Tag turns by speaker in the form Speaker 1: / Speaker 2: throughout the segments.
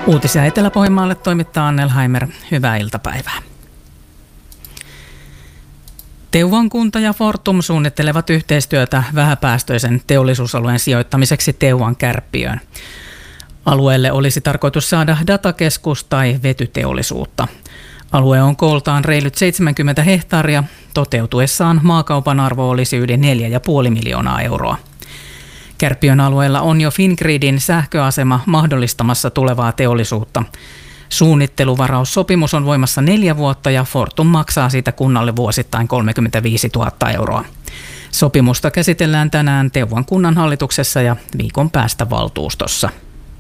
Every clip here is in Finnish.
Speaker 1: Uutisia Etelä-Pohjanmaalle toimittaa Annelheimer. Hyvää iltapäivää. Teuvan kunta ja Fortum suunnittelevat yhteistyötä vähäpäästöisen teollisuusalueen sijoittamiseksi Teuvan Kärppiöön. Alueelle olisi tarkoitus saada datakeskus tai vetyteollisuutta. Alue on kooltaan reilut 70 hehtaaria. Toteutuessaan maakaupan arvo olisi yli 4,5 miljoonaa euroa. Kärppiön alueella on jo Fingridin sähköasema mahdollistamassa tulevaa teollisuutta. Suunnitteluvaraussopimus on voimassa 4 vuotta ja Fortum maksaa siitä kunnalle vuosittain 35 000 euroa. Sopimusta käsitellään tänään Teuvan kunnan hallituksessa ja viikon päästä valtuustossa.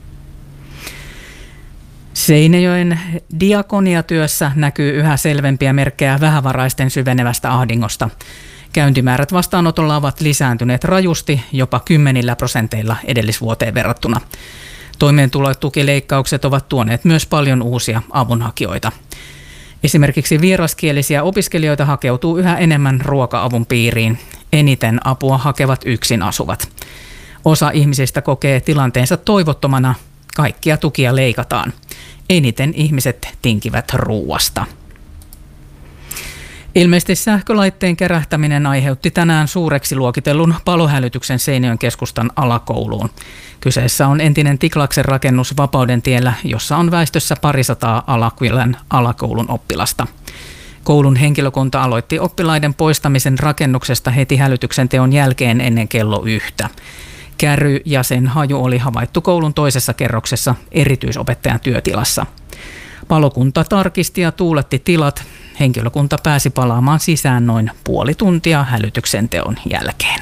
Speaker 1: Seinäjoen diakoniatyössä näkyy yhä selvempiä merkkejä vähävaraisten syvenevästä ahdingosta. Käyntimäärät vastaanotolla ovat lisääntyneet rajusti, jopa 10% edellisvuoteen verrattuna. Toimeentulotukileikkaukset ovat tuoneet myös paljon uusia avunhakijoita. Esimerkiksi vieraskielisiä opiskelijoita hakeutuu yhä enemmän ruoka-avun piiriin. Eniten apua hakevat yksin asuvat. Osa ihmisistä kokee tilanteensa toivottomana. Kaikkia tukia leikataan. Eniten ihmiset tinkivät ruuasta. Ilmeisesti sähkölaitteen kärähtäminen aiheutti tänään suureksi luokitellun palohälytyksen Seinäjoen keskustan alakouluun. Kyseessä on entinen Tiklaksen rakennus Vapaudentiellä, jossa on väestössä 200 Alakylän alakoulun oppilasta. Koulun henkilökunta aloitti oppilaiden poistamisen rakennuksesta heti hälytyksen teon jälkeen ennen kello 1. Käry ja sen haju oli havaittu koulun toisessa kerroksessa erityisopettajan työtilassa. Palokunta tarkisti ja tuuletti tilat. Henkilökunta pääsi palaamaan sisään noin puoli tuntia hälytyksen teon jälkeen.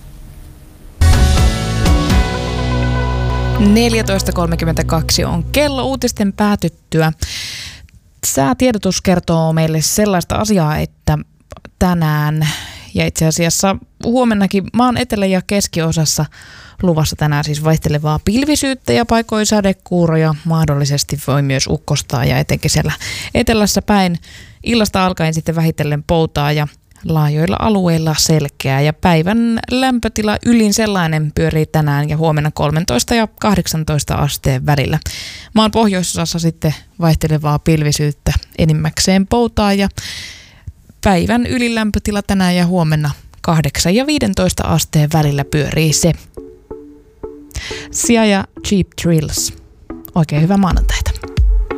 Speaker 2: 14.32 on kello uutisten päätyttyä. Säätiedotus kertoo meille sellaista asiaa, että tänään ja itse asiassa huomennakin maan etelä- ja keskiosassa luvassa tänään siis vaihtelevaa pilvisyyttä ja paikoin sadekuuroja. Mahdollisesti voi myös ukkostaa ja etenkin siellä etelässä päin illasta alkaen sitten vähitellen poutaa ja laajoilla alueilla selkeää. Ja päivän lämpötila ylin sellainen pyörii tänään ja huomenna 13 ja 18 asteen välillä. Maan pohjoisosassa sitten vaihtelevaa pilvisyyttä, enimmäkseen poutaa ja päivän ylilämpötila tänään ja huomenna 8 ja 15 asteen välillä pyörii se. Sia ja Cheap Thrills. Oikein hyvää maanantaita.